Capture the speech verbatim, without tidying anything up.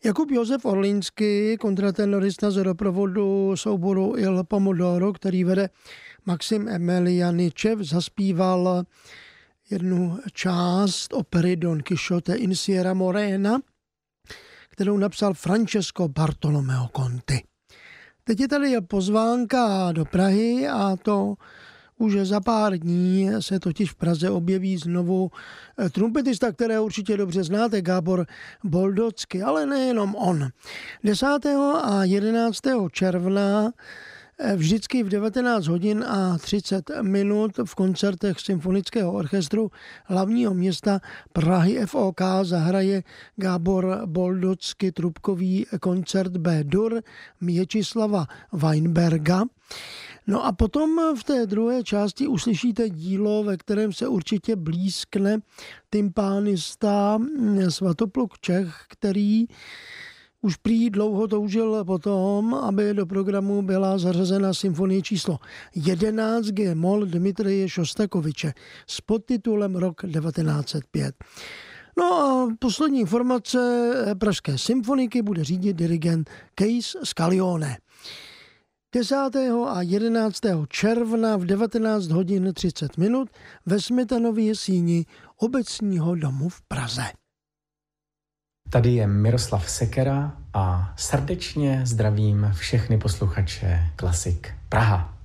Jakub Josef Orlínský, kontratenorista z doprovodu souboru Il Pomodoro, který vede Maxim Emelianičev, zaspíval jednu část opery Don Quixote in Sierra Morena, kterou napsal Francesco Bartolomeo Conti. Teď je tady pozvánka do Prahy a to už za pár dní se totiž v Praze objeví znovu trumpetista, kterého určitě dobře znáte, Gábor Boldocky, ale nejenom on. desátého a jedenáctého června vždycky v devatenáct hodin a třicet minut v koncertech Symfonického orchestru hlavního města Prahy F O K zahraje Gábor Boldocky trubkový koncert B-dur Miečislava Weinberga. No a potom v té druhé části uslyšíte dílo, ve kterém se určitě blízkne tympánista Svatopluk Čech, který už prý dlouho toužil potom, aby do programu byla zařazena symfonie číslo jedenáct G-moll Dmitrije Šostakoviče s podtitulem Rok devatenáct set pět. No a poslední informace, Pražské symfoniky bude řídit dirigent Case Scaglione. desátého a jedenáctého června v devatenáct hodin třicet minut ve Smetanově síni Obecního domu v Praze. Tady je Miroslav Sekera a srdečně zdravím všechny posluchače Klasik Praha.